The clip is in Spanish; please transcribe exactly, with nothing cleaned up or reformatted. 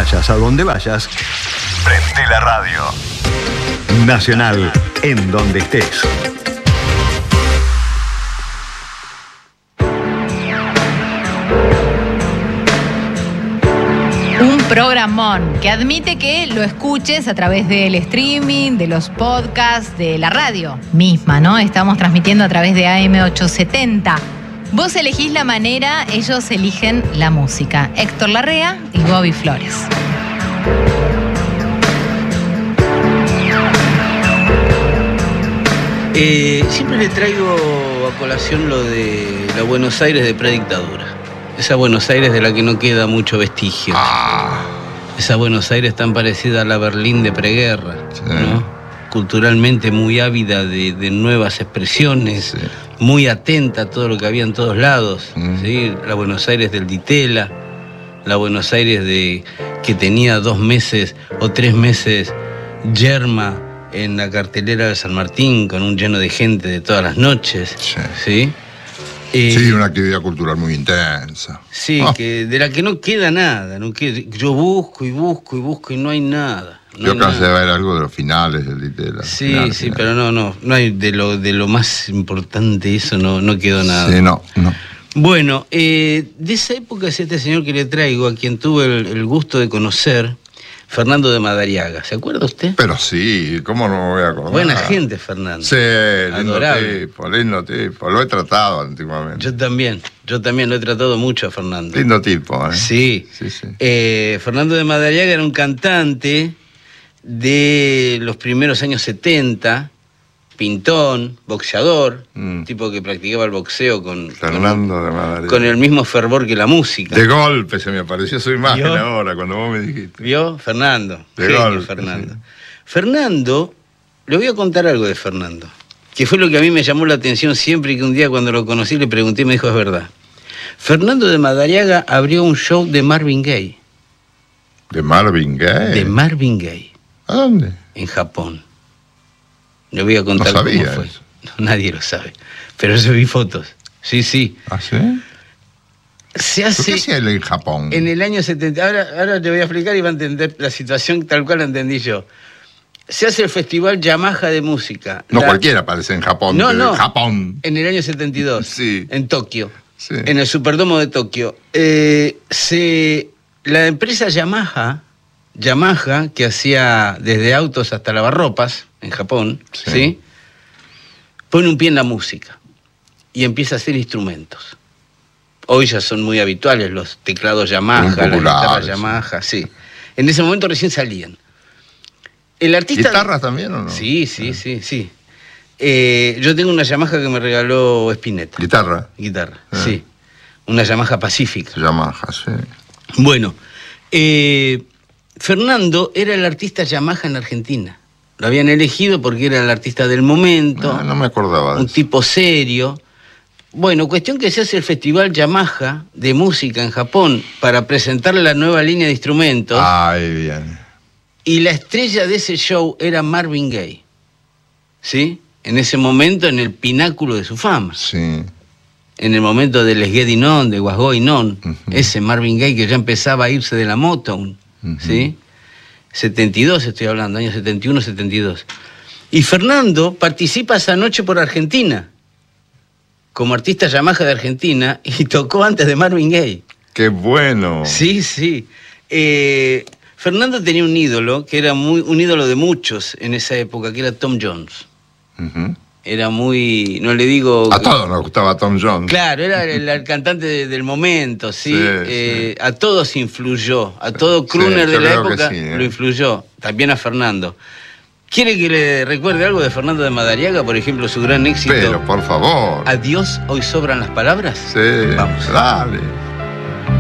vayas, a donde vayas, prende la radio. Nacional, en donde estés. Un programón que admite que lo escuches a través del streaming, de los podcasts, de la radio misma, ¿no? Estamos transmitiendo a través de A M ochocientos setenta. Vos elegís la manera, ellos eligen la música. Héctor Larrea y Bobby Flores. Eh, siempre le traigo a colación lo de la Buenos Aires de predictadura. Esa Buenos Aires de la que no queda mucho vestigio. Ah. Esa Buenos Aires tan parecida a la Berlín de preguerra, Sí. ¿no? Culturalmente muy ávida de, de nuevas expresiones, Sí. muy atenta a todo lo que había en todos lados. Mm. ¿Sí? La Buenos Aires del Ditela, la Buenos Aires de que tenía dos meses o tres meses yerma en la cartelera de San Martín con un lleno de gente de todas las noches. Sí. ¿Sí? Eh, Sí, una actividad cultural muy intensa. Sí, Ah. que de la que no queda nada, no queda, yo busco y busco y busco y no hay nada. No Yo hay alcancé nada. a ver algo de los finales del Ditela. Sí, Final, sí, final. pero no, no, no hay de lo de lo más importante, eso no, no quedó nada. Sí, no, no. Bueno, eh, de esa época es este señor que le traigo, a quien tuve el, el gusto de conocer, Fernando de Madariaga. ¿Se acuerda usted? Pero sí, ¿cómo no me voy a acordar? Buena gente, Fernando. Sí, lindo Adorable. tipo, lindo tipo. Lo he tratado antiguamente. Yo también, yo también lo he tratado mucho a Fernando. Lindo tipo, ¿eh? Sí. Sí, sí. Eh, Fernando de Madariaga era un cantante de los primeros años setenta, pintón, boxeador, Mm. tipo que practicaba el boxeo con, Fernando de Madariaga. con, con el mismo fervor que la música. De golpe se me apareció su imagen ¿Vio? ahora, cuando vos me dijiste. ¿Vio? Fernando. De Genio, golpe, Fernando. sí. Fernando, le voy a contar algo de Fernando, que fue lo que a mí me llamó la atención siempre y que un día cuando lo conocí le pregunté y me dijo, es verdad. Fernando de Madariaga abrió un show de Marvin Gaye. ¿De Marvin Gaye? De Marvin Gaye, ¿A dónde? en Japón. Le voy a contar No sabía cómo fue. eso. No, nadie lo sabe. Pero yo vi fotos. Sí, sí. ¿Ah, sí? Se ¿Por hace qué hacía él en Japón? en el año setenta. Ahora, ahora te voy a explicar y va a entender la situación tal cual la entendí yo. Se hace el Festival Yamaha de Música. No La- cualquiera aparece en Japón. No, de no. Japón. En el año setenta y dos. Sí. En Tokio. Sí. En el Superdomo de Tokio. Eh, se, la empresa Yamaha, Yamaha, que hacía desde autos hasta lavarropas en Japón, Sí. ¿sí? Pone un pie en la música y empieza a hacer instrumentos. Hoy ya son muy habituales los teclados Yamaha, Muy las guitarras populares. Yamaha, sí. En ese momento recién salían. El artista... ¿Guitarras también o no? Sí, sí, sí, sí. Eh, yo tengo una Yamaha que me regaló Spinetta. ¿Guitarra? Guitarra, Ah. sí. Una Yamaha Pacífica. Yamaha, sí. Bueno, eh, Fernando era el artista Yamaha en Argentina. Lo habían elegido porque era el artista del momento, No, no me acordaba de un eso. tipo serio. Bueno, cuestión que se hace el Festival Yamaha de música en Japón para presentar la nueva línea de instrumentos. Ay, bien. Y la estrella de ese show era Marvin Gaye. ¿Sí? En ese momento, en el pináculo de su fama. Sí. En el momento del Let's Get It On, de What's Going On. Ujú. Ese Marvin Gaye que ya empezaba a irse de la Motown. Ujú. ¿Sí? setenta y dos estoy hablando, años setenta y uno, setenta y dos. Y Fernando participa esa noche por Argentina. Como artista Yamaha de Argentina. Y tocó antes de Marvin Gaye. Qué bueno. Sí, sí. Eh, Fernando tenía un ídolo, que era muy, un ídolo de muchos en esa época, que era Tom Jones. Ujú. Era muy, no le digo... A todos nos gustaba Tom Jones. Claro, era el, el cantante de- del momento, ¿sí? Sí, Eh, sí. A todos influyó, a todo Sí, crooner de yo la creo que época sí, ¿eh? lo influyó, también a Fernando. ¿Quiere que le recuerde algo de Fernando de Madariaga, por ejemplo, su gran éxito? Pero, por favor. Adiós, hoy sobran las palabras. Sí. Vamos. Dale.